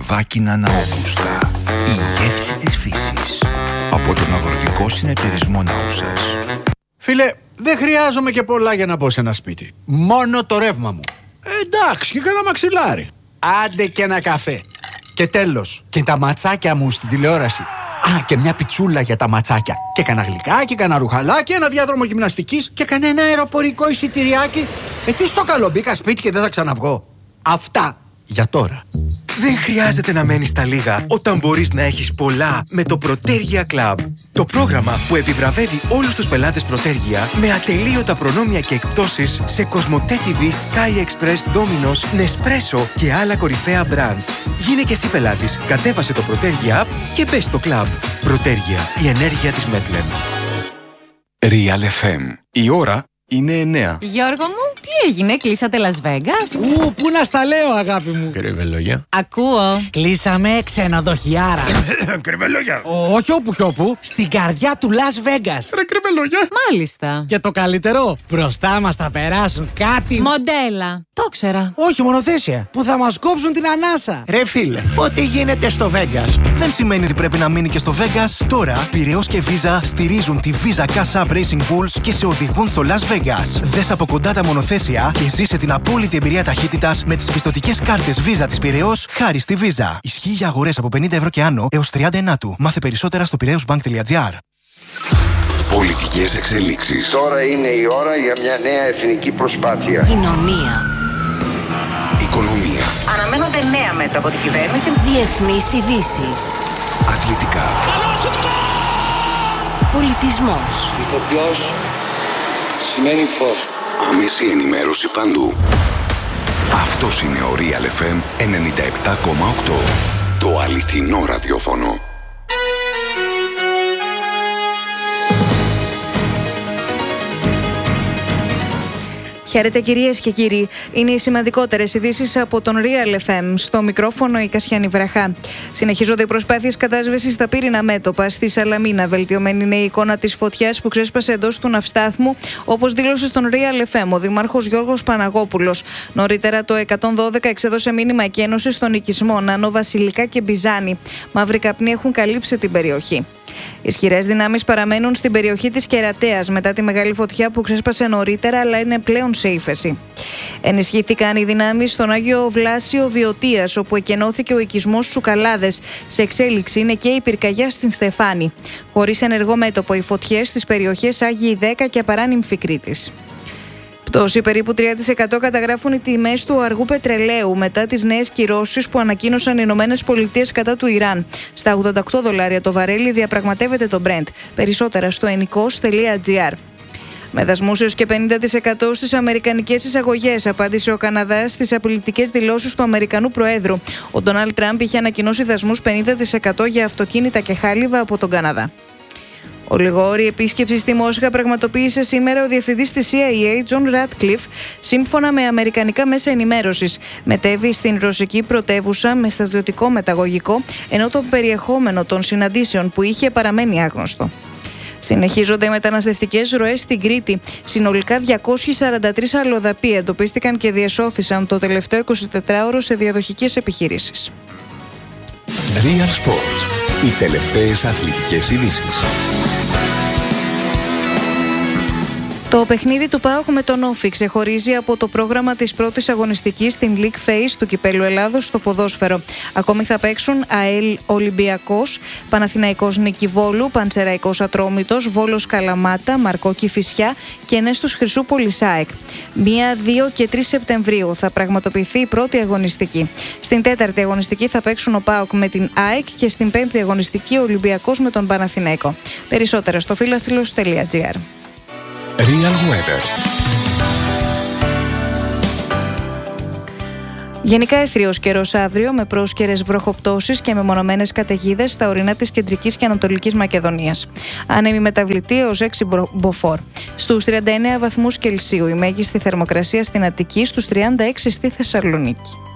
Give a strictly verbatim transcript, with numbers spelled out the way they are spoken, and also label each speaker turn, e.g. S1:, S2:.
S1: Δάκινα Ναόπουστα. Η γεύση της φύσης. Από τον Αγροτικό Συνεταιρισμό Ναούσας.
S2: Φίλε, δεν χρειάζομαι και πολλά για να μπω σε ένα σπίτι. Μόνο το ρεύμα μου. Ε, εντάξει, και κάνα μαξιλάρι. Άντε και ένα καφέ. Και τέλος, και τα ματσάκια μου στην τηλεόραση. Α, και μια πιτσούλα για τα ματσάκια. Και κανένα γλυκάκι, κανένα ρουχαλάκι, ένα διάδρομο γυμναστικής και κανένα αεροπορικό εισιτηριάκι. Ε, τι στο καλό, μπήκα σπίτι και δεν θα ξαναβγώ. Αυτά για τώρα.
S3: Δεν χρειάζεται να μένεις στα λίγα όταν μπορείς να έχεις πολλά με το Protergia Club. Το πρόγραμμα που επιβραβεύει όλους τους πελάτες Protergia με ατελείωτα προνόμια και εκπτώσεις σε Cosmote τι βι, Sky Express, Domino's, Nespresso και άλλα κορυφαία brands. Γίνε και εσύ πελάτης, κατέβασε το Protergia App και μπες στο club. Protergia, η ενέργεια της Metlen.
S1: Real εφ εμ. Η ώρα είναι εννέα.
S4: Γιώργο μου, τι έγινε, κλείσατε Las Vegas?
S5: Ου, πού να στα λέω, αγάπη μου.
S3: Κρυβελόγια.
S4: Ακούω.
S5: Κλείσαμε ξενοδοχιάρα.
S3: Κρυβελόγια.
S5: Όχι όπου κι όπου, στην καρδιά του Las Vegas.
S3: Ρε κρυβελόγια.
S4: Μάλιστα.
S5: Και το καλύτερο, μπροστά μας θα περάσουν κάτι.
S4: Μοντέλα. Το ξέρα.
S5: Όχι μονοθέσια, που θα μας κόψουν την ανάσα.
S2: Ρε φίλε, ό,τι γίνεται στο Vegas
S6: δεν σημαίνει ότι πρέπει να μείνει και στο Vegas. Τώρα, Πειραιώς και Visa στηρίζουν τη Visa Cash App Racing Bulls και σε οδηγούν στο Las Vegas. Δες από κοντά τα μονοθέσια και ζήσε την απόλυτη εμπειρία ταχύτητας με τις πιστωτικές κάρτες Visa της Πειραιώς χάρη στη Visa. Ισχύει για αγορές από πενήντα ευρώ και άνω έως τριάντα ενάτου. Μάθε περισσότερα στο πειραιώσμπανκ τελεία τζι άρ.
S1: Πολιτικές εξελίξεις.
S7: Τώρα είναι η ώρα για μια νέα εθνική προσπάθεια.
S8: Κοινωνία.
S1: Οικονομία.
S9: Αναμένονται νέα μέτρα από την κυβέρνηση.
S8: Διεθνείς ειδήσεις.
S1: Αθλητικά.
S8: Πολιτισμός.
S7: Ηθοποιός σημαίνει φως.
S1: Άμεση ενημέρωση παντού. Αυτός είναι ο Real εφ εμ ενενήντα επτά κόμμα οκτώ. Το αληθινό ραδιόφωνο.
S10: Χαίρετε κυρίες και κύριοι. Είναι οι σημαντικότερες ειδήσεις από τον Real εφ εμ. Στο μικρόφωνο η Κασιάνη Βραχά. Συνεχίζονται οι προσπάθειες κατάσβεσης στα πύρινα μέτωπα. Στη Σαλαμίνα βελτιωμένη είναι η εικόνα της φωτιάς που ξέσπασε εντός του ναυστάθμου, όπως δήλωσε στον Real εφ εμ ο Δήμαρχος Γιώργος Παναγόπουλος. Νωρίτερα το εκατόν δώδεκα εξέδωσε μήνυμα εκένωση στον οικισμό Νάνο, Βασιλικά και Μπιζάνη. Μαύροι καπνοί έχουν καλύψει την περιοχή. Ισχυρές δυνάμεις παραμένουν στην περιοχή της Κερατέας μετά τη μεγάλη φωτιά που ξέσπασε νωρίτερα, αλλά είναι πλέον σε ύφεση. Ενισχύθηκαν οι δυνάμεις στον Άγιο Βλάσιο Βιωτίας, όπου εκενώθηκε ο οικισμός Τσουκαλάδες. Σε εξέλιξη είναι και η πυρκαγιά στην Στεφάνη. Χωρίς ενεργό μέτωπο οι φωτιές στις περιοχές Άγιοι δέκα και Απαράνυμφη Κρήτης. Πτώση περίπου τρία τοις εκατό καταγράφουν οι τιμές του αργού πετρελαίου μετά τις νέες κυρώσεις που ανακοίνωσαν οι Ηνωμένες Πολιτείες κατά του Ιράν. Στα ογδόντα οκτώ δολάρια το βαρέλι διαπραγματεύεται το Brent. Περισσότερα στο ενοικός τελεία τζι άρ. Με δασμούς έως και πενήντα τοις εκατό στις αμερικανικές εισαγωγές, απάντησε ο Καναδάς στις απειλητικές δηλώσεις του Αμερικανού Προέδρου. Ο Ντόναλντ Τραμπ είχε ανακοινώσει δασμούς πενήντα τοις εκατό για αυτοκίνητα και χάλιβα από τον Καναδά. Ολιγόρη επίσκεψη στη Μόσχα πραγματοποίησε σήμερα ο διευθυντής της σι άι έι, Τζον Ράτκλιφ, σύμφωνα με αμερικανικά μέσα ενημέρωσης. Μετέβη στην ρωσική πρωτεύουσα με στρατιωτικό μεταγωγικό, ενώ το περιεχόμενο των συναντήσεων που είχε παραμένει άγνωστο. Συνεχίζονται οι μεταναστευτικές ροές στην Κρήτη. Συνολικά διακόσιοι σαράντα τρεις αλλοδαποί εντοπίστηκαν και διεσώθησαν το τελευταίο εικοσιτετράωρο σε διαδοχικές επιχειρήσεις.
S1: Real Sports. Οι τελευταίες αθλητικές ειδήσεις.
S10: Το παιχνίδι του ΠΑΟΚ με τον Όφη ξεχωρίζει από το πρόγραμμα της πρώτης αγωνιστικής στην League Phase του Κυπέλλου Ελλάδος στο ποδόσφαιρο. Ακόμη θα παίξουν ΑΕΛ Ολυμπιακός, Παναθηναϊκός Νίκη Βόλου, Πανσεραϊκός Ατρόμητος, Βόλος Καλαμάτα, Μαρκό Κηφισιά και Νέστος Χρυσούπολης ΑΕΚ. μία, δύο και τρεις Σεπτεμβρίου θα πραγματοποιηθεί η πρώτη αγωνιστική. Στην τέταρτη αγωνιστική θα παίξουν ο ΠΑΟΚ με την ΑΕΚ και στην πέμπτη αγωνιστική ο Ολυμπιακός με τον Παναθηναϊκό. Περισσότερα στο φίλαθλος τελεία τζι άρ.
S1: Real Weather.
S10: Γενικά αιθρίος καιρός αύριο με πρόσκαιρες βροχοπτώσεις και μεμονωμένες καταιγίδες στα ορεινά της κεντρικής και ανατολικής Μακεδονίας. Άνεμη μεταβλητή έως έξι μποφόρ. Στους τριάντα εννέα βαθμούς Κελσίου η μέγιστη θερμοκρασία στην Αττική, στους τριάντα έξι στη Θεσσαλονίκη.